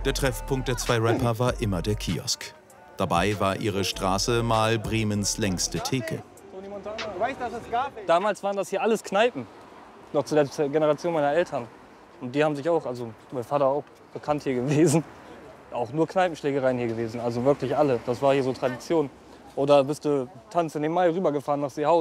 Der Treffpunkt der zwei Rapper war immer der Kiosk. Dabei war ihre Straße mal Bremens längste Theke. Damals waren das hier alles Kneipen, noch zu der Generation meiner Eltern. Und die haben sich auch, also mein Vater auch bekannt hier gewesen, auch nur Kneipenschlägereien hier gewesen, also wirklich alle. Das war hier so Tradition. Oder bist du tanzen in den Mai rübergefahren nach Seehausen.